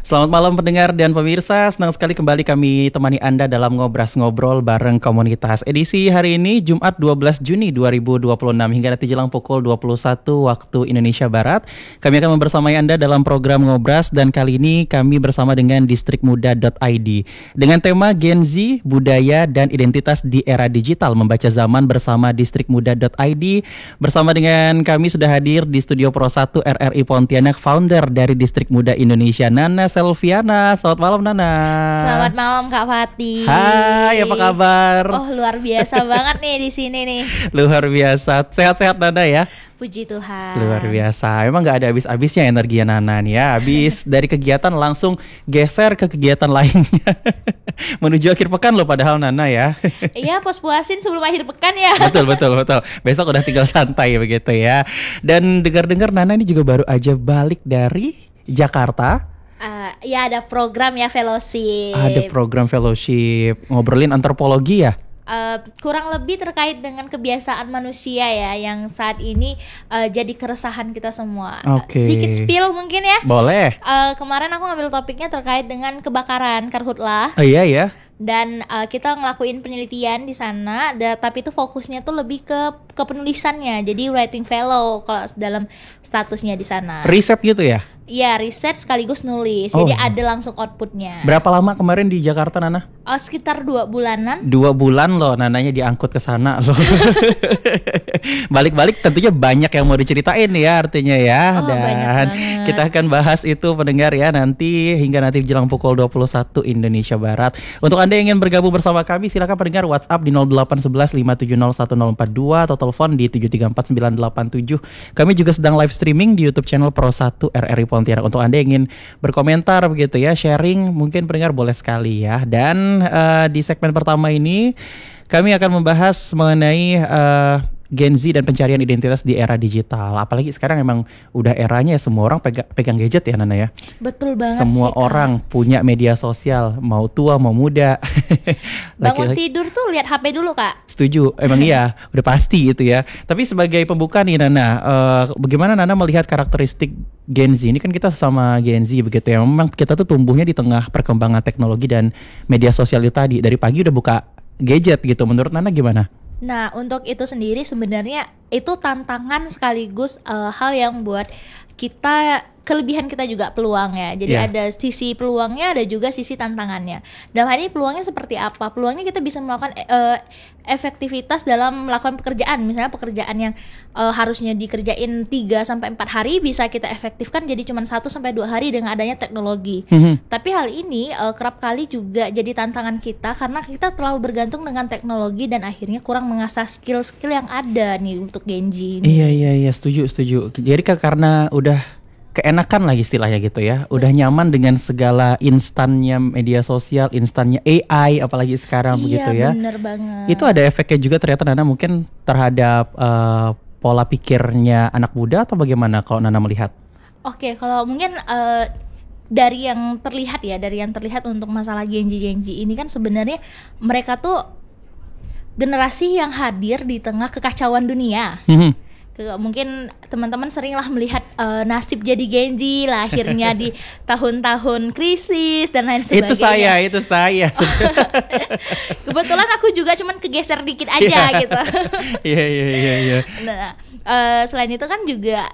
Selamat malam pendengar dan pemirsa, senang sekali kembali kami temani Anda dalam Ngobras Ngobrol bareng komunitas. Edisi hari ini Jumat 12 Juni 2026 hingga nanti jelang pukul 21 waktu Indonesia Barat. Kami akan membersamai Anda dalam program Ngobras dan kali ini kami bersama dengan distrikmuda.id dengan tema Gen Z, Budaya dan Identitas di Era Digital Membaca Zaman bersama distrikmuda.id. Bersama dengan kami sudah hadir di Studio Pro 1 RRI Pontianak founder dari Distrik Muda Indonesia, Nana Selviana. Selamat malam Nana. Selamat malam Kak Fatih. Hai, apa kabar? Oh, luar biasa banget nih di sini nih. Luar biasa. Sehat-sehat Nana ya? Puji Tuhan. Luar biasa. Emang nggak ada habis-habisnya energi Nana nih ya. Habis dari kegiatan langsung geser ke kegiatan lainnya. Menuju akhir pekan loh padahal Nana ya. Iya, pos-puasin sebelum akhir pekan ya. Betul. Besok udah tinggal santai begitu ya. Dan dengar-dengar Nana ini juga baru aja balik dari Jakarta. Ya ada program ya fellowship. Ada program fellowship ngobrolin antropologi ya. Kurang lebih terkait dengan kebiasaan manusia ya yang saat ini jadi keresahan kita semua. Sedikit spill mungkin ya. Boleh. Kemarin aku ngambil topiknya terkait dengan kebakaran karhutlah. Iya ya. Dan kita ngelakuin penelitian di sana, tapi itu fokusnya tuh lebih ke penulisannya. Jadi writing fellow kalau dalam statusnya di sana. Riset gitu ya? Iya, riset sekaligus nulis. Jadi ada langsung outputnya. Berapa lama kemarin di Jakarta Nana? Sekitar 2 bulanan. 2 bulan loh Nananya diangkut ke sana loh. Balik-balik tentunya banyak yang mau diceritain ya artinya ya. Dan kita akan bahas itu pendengar ya nanti hingga nanti jelang pukul 21 Indonesia Barat. Untuk Anda yang ingin bergabung bersama kami silakan pendengar WhatsApp di 0811 570 1042 atau telepon di 7349987. Kami juga sedang live streaming di YouTube channel Pro 1 RRI Pontianak. Untuk Anda yang ingin berkomentar begitu ya, sharing mungkin pendengar boleh sekali ya. Dan di segmen pertama ini kami akan membahas mengenai Gen Z dan pencarian identitas di era digital. Apalagi sekarang emang udah eranya ya semua orang pegang gadget ya Nana ya. Betul banget semua sih, orang punya media sosial, mau tua mau muda. Bangun tidur tuh lihat HP dulu Kak. Setuju, emang iya, udah pasti gitu ya. Tapi sebagai pembuka nih Nana, bagaimana Nana melihat karakteristik Gen Z? Ini kan kita sama Gen Z begitu ya. Memang kita tuh tumbuhnya di tengah perkembangan teknologi dan media sosial itu tadi. Dari pagi udah buka gadget gitu. Menurut Nana gimana? Nah, untuk itu sendiri sebenarnya itu tantangan sekaligus hal yang buat kita, kelebihan kita juga peluang ya. Jadi ada sisi peluangnya, ada juga sisi tantangannya. Dalam hal ini peluangnya seperti apa? Peluangnya kita bisa melakukan efektivitas dalam melakukan pekerjaan. Misalnya pekerjaan yang harusnya dikerjain 3-4 hari bisa kita efektifkan jadi cuma 1-2 hari dengan adanya teknologi. Tapi hal ini kerap kali juga jadi tantangan kita karena kita terlalu bergantung dengan teknologi dan akhirnya kurang mengasah skill-skill yang ada nih untuk Gen Z ini. Iya, setuju. Jadi karena udah keenakan lah istilahnya gitu ya. Udah nyaman dengan segala instannya media sosial, instannya AI apalagi sekarang begitu ya. Iya, bener banget. Itu ada efeknya juga ternyata Nana mungkin terhadap pola pikirnya anak muda atau bagaimana kalau Nana melihat? Oke, kalau mungkin dari yang terlihat untuk masalah Gen Z ini kan sebenarnya mereka tuh generasi yang hadir di tengah kekacauan dunia. Mungkin teman-teman seringlah melihat nasib jadi Gen Z lahirnya di tahun-tahun krisis dan lain sebagainya. Itu saya. Kebetulan aku juga cuman kegeser dikit aja gitu. Iya. Nah, selain itu kan juga